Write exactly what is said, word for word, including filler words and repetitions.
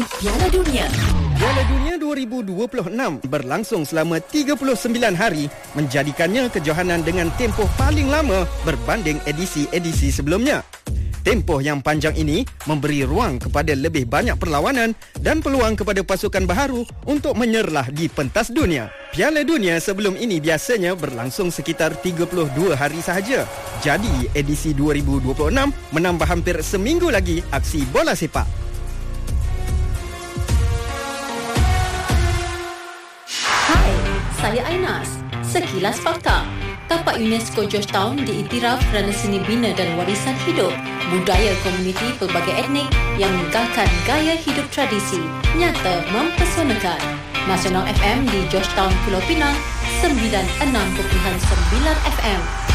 Piala Dunia. Piala Dunia dua ribu dua puluh enam berlangsung selama tiga puluh sembilan hari, menjadikannya kejohanan dengan tempoh paling lama berbanding edisi-edisi sebelumnya. Tempoh yang panjang ini memberi ruang kepada lebih banyak perlawanan dan peluang kepada pasukan baharu untuk menyerlah di pentas dunia. Piala Dunia sebelum ini biasanya berlangsung sekitar tiga puluh dua hari sahaja. Jadi, edisi dua ribu dua puluh enam menambah hampir seminggu lagi aksi bola sepak. Hai, saya Ainas. Sekilas fakta. Tapak UNESCO Georgetown diiktiraf kerana seni bina dan warisan hidup, budaya komuniti pelbagai etnik yang meninggalkan gaya hidup tradisi, nyata mempesonakan. Nasional F M di Georgetown, Pulau Pinang, sembilan puluh enam perpuluhan sembilan F M.